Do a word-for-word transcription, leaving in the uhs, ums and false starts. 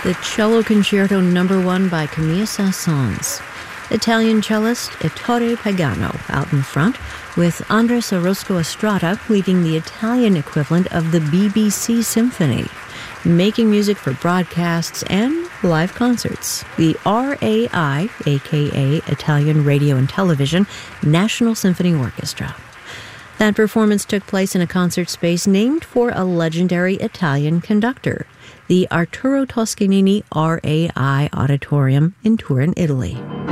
the Cello Concerto Number One by Camille Saint-Saëns. Italian cellist Ettore Pagano out in front, with Andres Orozco Estrada leading the Italian equivalent of the B B C Symphony, making music for broadcasts and live concerts. The R A I, aka Italian Radio and Television, National Symphony Orchestra. That performance took place in a concert space named for a legendary Italian conductor, the Arturo Toscanini R A I Auditorium in Turin, Italy.